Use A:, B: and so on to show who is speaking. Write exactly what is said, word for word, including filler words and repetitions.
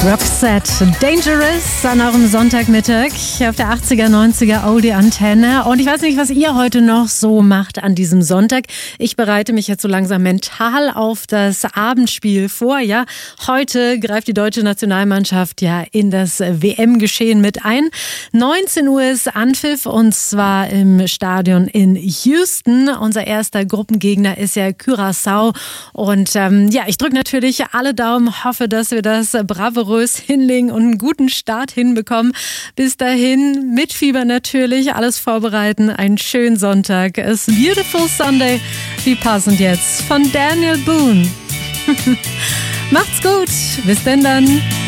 A: Roxette, Dangerous an eurem Sonntagmittag auf der achtziger, neunziger Oldie-Antenne. Und ich weiß nicht, was ihr heute noch so macht an diesem Sonntag. Ich bereite mich jetzt so langsam mental auf das Abendspiel vor. Ja, heute greift die deutsche Nationalmannschaft ja in das W M-Geschehen mit ein. neunzehn Uhr ist Anpfiff und zwar im Stadion in Houston. Unser erster Gruppengegner ist ja Curaçao. Und ähm, ja, ich drücke natürlich alle Daumen, hoffe, dass wir das bravourös hinlegen und einen guten Start hinbekommen. Bis dahin, mit Fieber natürlich, alles vorbereiten. Einen schönen Sonntag. A Beautiful Sunday, wie passend jetzt, von Daniel Boone. Macht's gut. Bis denn dann.